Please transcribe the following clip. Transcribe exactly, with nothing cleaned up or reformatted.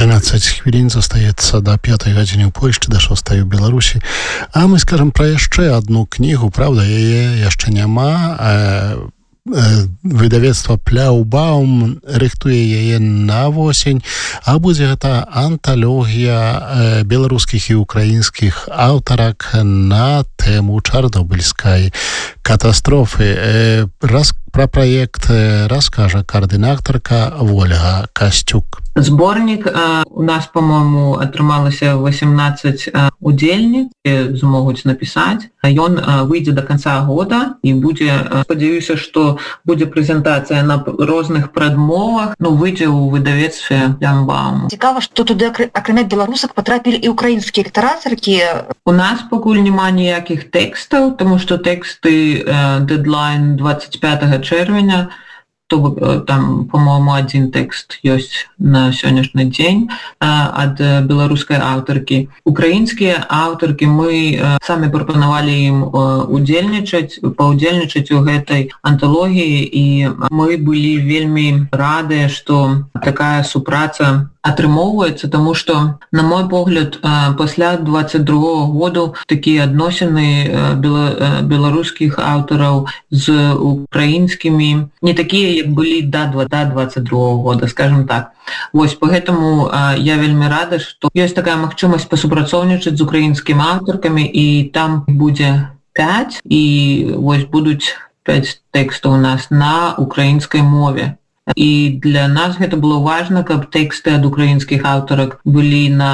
тринадцать хвілін застаецца да пятай гадзіны ў Польшчы, да шостай у Беларусі. А мы скажам пра яшчэ адну кнігу, правда, яе яшчэ няма. Выдавецтва Пляўбаум рыхтуе яе на восень, а будзе гэта анталогія беларускіх і украінскіх аўтарак на тэму чарнобыльскай катастрофы. Раз пра праект раскажа каардынатарка Ольга Касцюк. Зборнік у нас, по-моему, атрымалася восемнадцать удзельніц, змогуць напісаць. Ён выйдзе до конца года і будзе, спадзяюся, што будзе прэзентацыя на розных прадмовах, ну, выйдзе ў выдавецтве Пляўбаум. Цікава, што туды акрамя беларусак патрапілі і украінскія літаратаркі. У нас пакуль няма ніякіх тэкстаў, тому што тэксты дэдлайн двадцать пятого чэрвеня, то там, по-моему, один тэкст ёсць на сённяшні дзень ад беларускай аўтаркі. Украінскія аўтаркі мы самі прапанавалі ім удзельнічаць, паўдзельнічаць у гэтай анталогіі, і мы былі вельмі радыя, што такая супраца атрымоўваецца, тому што, на мой погляд, пасля двадцать другого году такія адносіны беларускіх аўтараў з украінскімі не такія, як былі да двадцать другого года, скажем так. Вось, поэтому я вельмі рада, што ёсць такая магчымасць пасупрацоўнічаць з украінскімі аўтаркамі, і там будзе пять, і вось будуць пять тэкстаў у нас на украінскай мове. І для нас гэта было важна, каб тэксты ад украінскіх аўтарак былі на